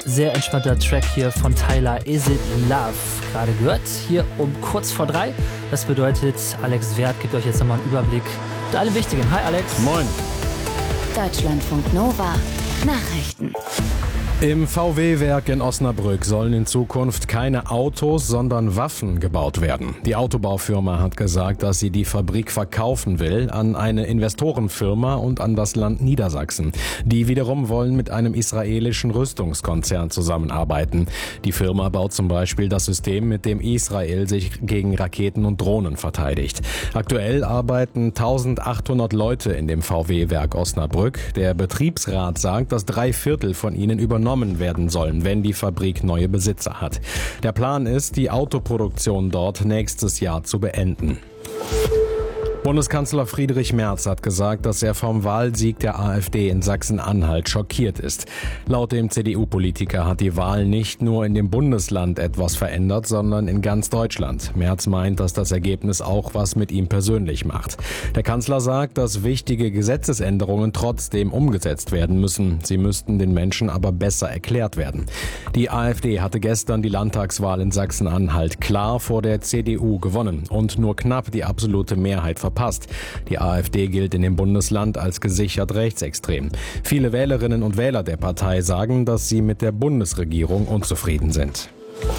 Sehr entspannter Track hier von Tyler, Is It Love, gerade gehört, hier um kurz vor 3. Das bedeutet, Alex Wert gibt euch jetzt nochmal einen Überblick mit allem Wichtigen. Hi Alex. Moin. Deutschlandfunk Nova Nachrichten. Im VW-Werk in Osnabrück sollen in Zukunft keine Autos, sondern Waffen gebaut werden. Die Autobaufirma hat gesagt, dass sie die Fabrik verkaufen will an eine Investorenfirma und an das Land Niedersachsen. Die wiederum wollen mit einem israelischen Rüstungskonzern zusammenarbeiten. Die Firma baut zum Beispiel das System, mit dem Israel sich gegen Raketen und Drohnen verteidigt. Aktuell arbeiten 1800 Leute in dem VW-Werk Osnabrück. Der Betriebsrat sagt, dass 3/4 von ihnen übernommen werden sollen, wenn die Fabrik neue Besitzer hat. Der Plan ist, die Autoproduktion dort nächstes Jahr zu beenden. Bundeskanzler Friedrich Merz hat gesagt, dass er vom Wahlsieg der AfD in Sachsen-Anhalt schockiert ist. Laut dem CDU-Politiker hat die Wahl nicht nur in dem Bundesland etwas verändert, sondern in ganz Deutschland. Merz meint, dass das Ergebnis auch was mit ihm persönlich macht. Der Kanzler sagt, dass wichtige Gesetzesänderungen trotzdem umgesetzt werden müssen. Sie müssten den Menschen aber besser erklärt werden. Die AfD hatte gestern die Landtagswahl in Sachsen-Anhalt klar vor der CDU gewonnen und nur knapp die absolute Mehrheit verpasst. Die AfD gilt in dem Bundesland als gesichert rechtsextrem. Viele Wählerinnen und Wähler der Partei sagen, dass sie mit der Bundesregierung unzufrieden sind.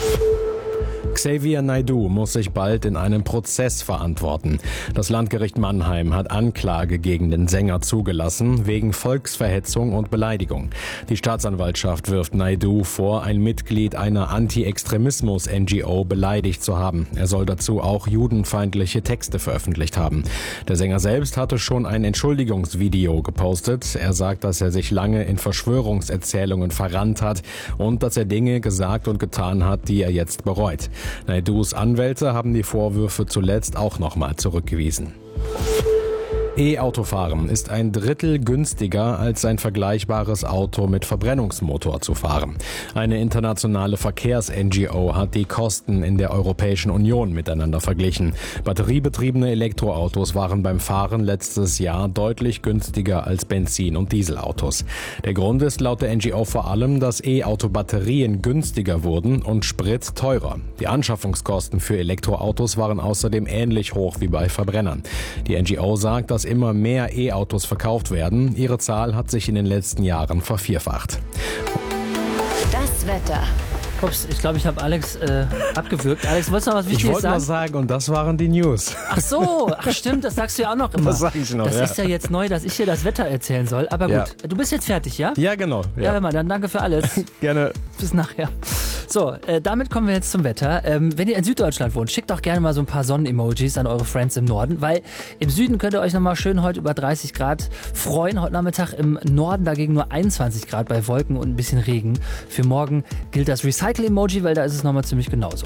Xavier Naidoo muss sich bald in einem Prozess verantworten. Das Landgericht Mannheim hat Anklage gegen den Sänger zugelassen, wegen Volksverhetzung und Beleidigung. Die Staatsanwaltschaft wirft Naidoo vor, ein Mitglied einer Anti-Extremismus-NGO beleidigt zu haben. Er soll dazu auch judenfeindliche Texte veröffentlicht haben. Der Sänger selbst hatte schon ein Entschuldigungsvideo gepostet. Er sagt, dass er sich lange in Verschwörungserzählungen verrannt hat und dass er Dinge gesagt und getan hat, die er jetzt bereut. Naidoos Anwälte haben die Vorwürfe zuletzt auch nochmal zurückgewiesen. E-Autofahren ist 1/3 günstiger als ein vergleichbares Auto mit Verbrennungsmotor zu fahren. Eine internationale Verkehrs-NGO hat die Kosten in der Europäischen Union miteinander verglichen. Batteriebetriebene Elektroautos waren beim Fahren letztes Jahr deutlich günstiger als Benzin- und Dieselautos. Der Grund ist laut der NGO vor allem, dass E-Auto-Batterien günstiger wurden und Sprit teurer. Die Anschaffungskosten für Elektroautos waren außerdem ähnlich hoch wie bei Verbrennern. Die NGO sagt, dass immer mehr E-Autos verkauft werden. Ihre Zahl hat sich in den letzten Jahren vervierfacht. Das Wetter. Ups, ich glaube, ich habe Alex abgewürgt. Alex, wolltest du noch was Wichtiges sagen? Ich wollte was sagen und das waren die News. Ach so, ach stimmt, das sagst du ja auch noch immer. Das sag ich noch, Das ja. ist ja jetzt neu, dass ich hier das Wetter erzählen soll. Aber gut, Ja. Du bist jetzt fertig, ja? Ja, genau. Ja, hör mal, dann danke für alles. Gerne. Bis nachher. So, damit kommen wir jetzt zum Wetter. Wenn ihr in Süddeutschland wohnt, schickt doch gerne mal so ein paar Sonnen-Emojis an eure Friends im Norden, weil im Süden könnt ihr euch nochmal schön heute über 30 Grad freuen. Heute Nachmittag im Norden dagegen nur 21 Grad bei Wolken und ein bisschen Regen. Für morgen gilt das Recycle-Emoji, weil da ist es nochmal ziemlich genauso.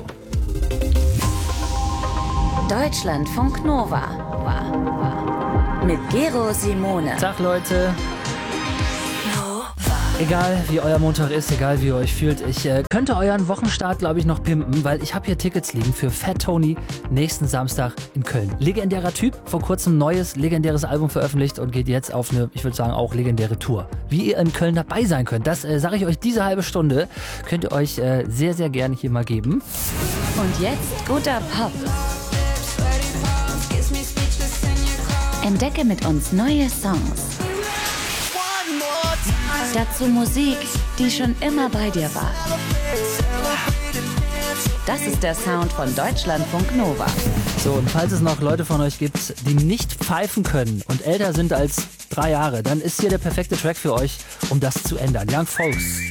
Deutschlandfunk Nova mit Gero Simone. Tag, Leute. Egal wie euer Montag ist, egal wie ihr euch fühlt, ich könnte euren Wochenstart, glaube ich, noch pimpen, weil ich habe hier Tickets liegen für Fat Tony nächsten Samstag in Köln. Legendärer Typ, vor kurzem neues legendäres Album veröffentlicht und geht jetzt auf eine, ich würde sagen, auch legendäre Tour. Wie ihr in Köln dabei sein könnt, das sage ich euch diese halbe Stunde, könnt ihr euch sehr, sehr gerne hier mal geben. Und jetzt guter Pop. Entdecke mit uns neue Songs. Dazu Musik, die schon immer bei dir war. Das ist der Sound von Deutschlandfunk Nova. So, und falls es noch Leute von euch gibt, die nicht pfeifen können und älter sind als 3 Jahre, dann ist hier der perfekte Track für euch, um das zu ändern. Young Folks.